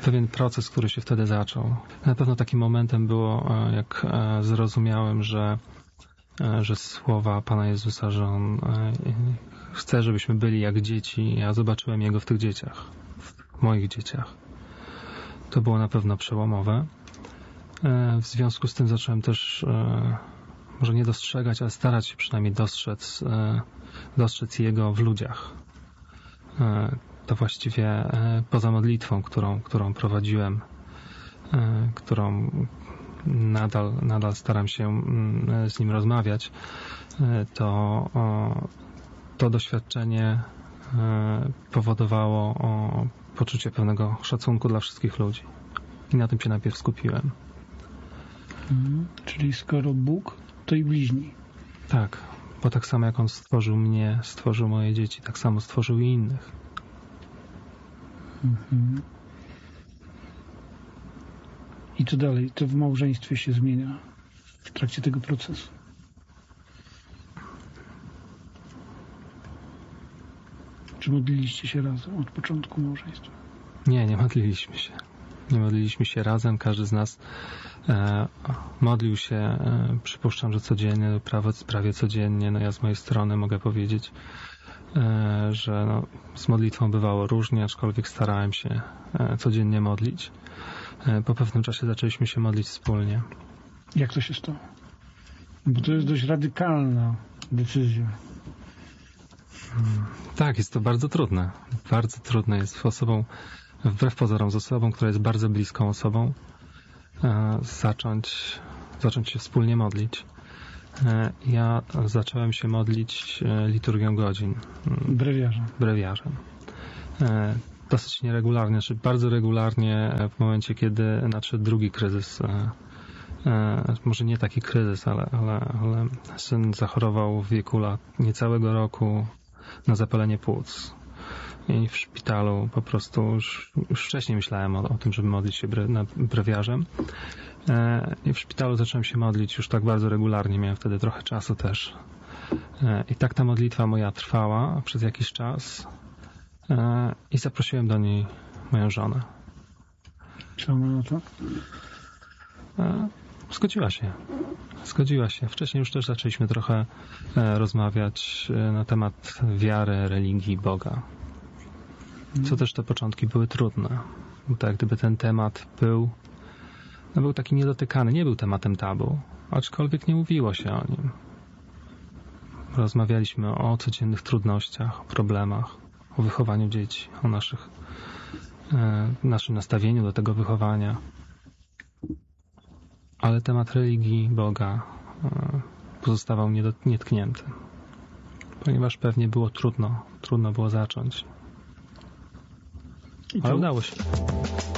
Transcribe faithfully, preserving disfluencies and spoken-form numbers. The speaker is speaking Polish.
pewien proces, który się wtedy zaczął. Na pewno takim momentem było, jak zrozumiałem, że, że słowa Pana Jezusa, że On chce, żebyśmy byli jak dzieci. Ja zobaczyłem Jego w tych dzieciach, w moich dzieciach. To było na pewno przełomowe. W związku z tym zacząłem też może nie dostrzegać, ale starać się przynajmniej dostrzec, dostrzec Jego w ludziach. To właściwie poza modlitwą, którą, którą prowadziłem, którą nadal, nadal staram się z Nim rozmawiać, to, to doświadczenie powodowało poczucie pewnego szacunku dla wszystkich ludzi. I na tym się najpierw skupiłem. Hmm, czyli skoro Bóg, to i bliźni. Tak, bo tak samo jak On stworzył mnie, stworzył moje dzieci, tak samo stworzył i innych. Mhm. I co dalej? Co w małżeństwie się zmienia w trakcie tego procesu? Czy modliliście się razem od początku małżeństwa? Nie, nie modliliśmy się. Nie modliliśmy się razem. Każdy z nas e, modlił się, e, przypuszczam, że codziennie, prawie, prawie codziennie. No ja z mojej strony mogę powiedzieć, e, że no, z modlitwą bywało różnie, aczkolwiek starałem się e, codziennie modlić. E, po pewnym czasie zaczęliśmy się modlić wspólnie. Jak to się stało? Bo to jest dość radykalna decyzja. Hmm. Tak, jest to bardzo trudne. Bardzo trudne jest osobą, wbrew pozorom z osobą, która jest bardzo bliską osobą, e, zacząć, zacząć się wspólnie modlić. E, ja zacząłem się modlić e, liturgią godzin. Brewiarzem. Brewiarzem. E, dosyć nieregularnie, czy bardzo regularnie w momencie, kiedy nadszedł drugi kryzys. E, e, może nie taki kryzys, ale, ale, ale syn zachorował w wieku lat niecałego roku na zapalenie płuc. I w szpitalu po prostu już, już wcześniej myślałem o, o tym, żeby modlić się bre, na brewiarzem. E, I w szpitalu zacząłem się modlić już tak bardzo regularnie. Miałem wtedy trochę czasu też. E, I tak ta modlitwa moja trwała przez jakiś czas. E, I zaprosiłem do niej moją żonę. Co ona na to? E, zgodziła się. Zgodziła się. Wcześniej już też zaczęliśmy trochę e, rozmawiać e, na temat wiary, religii, Boga. Co też te początki były trudne. Bo tak gdyby ten temat był, no był taki niedotykany, nie był tematem tabu, aczkolwiek nie mówiło się o nim. Rozmawialiśmy o codziennych trudnościach, o problemach, o wychowaniu dzieci, o naszych, e, naszym nastawieniu do tego wychowania. Ale temat religii, Boga e, pozostawał nietknięty. Ponieważ pewnie było trudno, trudno było zacząć. Ale udało się.